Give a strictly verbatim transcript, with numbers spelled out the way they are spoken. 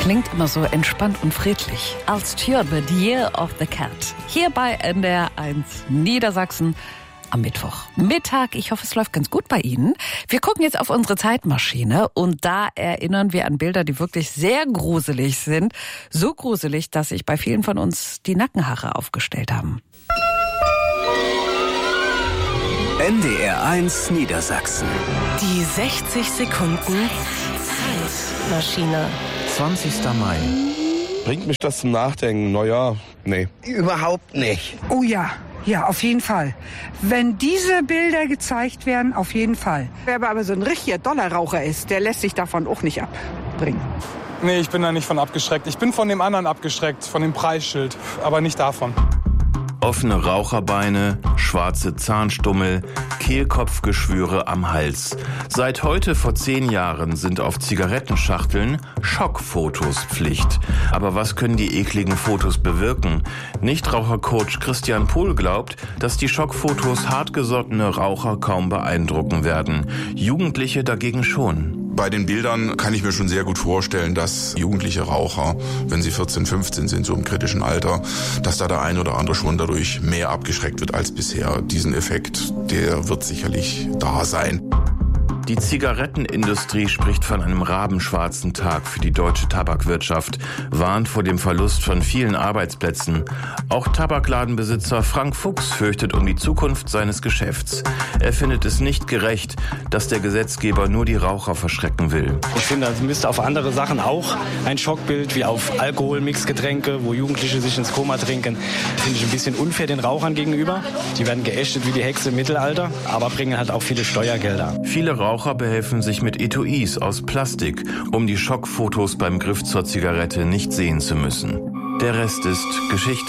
klingt immer so entspannt und friedlich. Als Stuart the Year of the Cat. Hier bei N D R eins Niedersachsen am Mittwoch. Mittag, ich hoffe, es läuft ganz gut bei Ihnen. Wir gucken jetzt auf unsere Zeitmaschine und da erinnern wir an Bilder, die wirklich sehr gruselig sind. So gruselig, dass sich bei vielen von uns die Nackenhaare aufgestellt haben. N D R eins Niedersachsen. Die sechzig Sekunden Zeitmaschine. zwanzigster Mai. Bringt mich das zum Nachdenken? Naja, nee. Überhaupt nicht. Oh ja, ja, auf jeden Fall. Wenn diese Bilder gezeigt werden, auf jeden Fall. Wer aber so ein richtiger Dollarraucher ist, der lässt sich davon auch nicht abbringen. Nee, ich bin da nicht von abgeschreckt. Ich bin von dem anderen abgeschreckt, von dem Preisschild, aber nicht davon. Offene Raucherbeine, schwarze Zahnstummel, Kehlkopfgeschwüre am Hals. Seit heute vor zehn Jahren sind auf Zigarettenschachteln Schockfotos Pflicht. Aber was können die ekligen Fotos bewirken? Nichtrauchercoach Christian Pohl glaubt, dass die Schockfotos hartgesottene Raucher kaum beeindrucken werden. Jugendliche dagegen schon. Bei den Bildern kann ich mir schon sehr gut vorstellen, dass jugendliche Raucher, wenn sie vierzehn, fünfzehn sind, so im kritischen Alter, dass da der ein oder andere schon dadurch mehr abgeschreckt wird als bisher. Diesen Effekt, der wird sicherlich da sein. Die Zigarettenindustrie spricht von einem rabenschwarzen Tag für die deutsche Tabakwirtschaft, warnt vor dem Verlust von vielen Arbeitsplätzen. Auch Tabakladenbesitzer Frank Fuchs fürchtet um die Zukunft seines Geschäfts. Er findet es nicht gerecht, dass der Gesetzgeber nur die Raucher verschrecken will. Ich finde, es müsste auf andere Sachen auch ein Schockbild, wie auf Alkoholmixgetränke, wo Jugendliche sich ins Koma trinken, finde ich ein bisschen unfair den Rauchern gegenüber. Die werden geächtet wie die Hexe im Mittelalter, aber bringen halt auch viele Steuergelder. Viele Raucher Raucher behelfen sich mit Etuis aus Plastik, um die Schockfotos beim Griff zur Zigarette nicht sehen zu müssen. Der Rest ist Geschichte.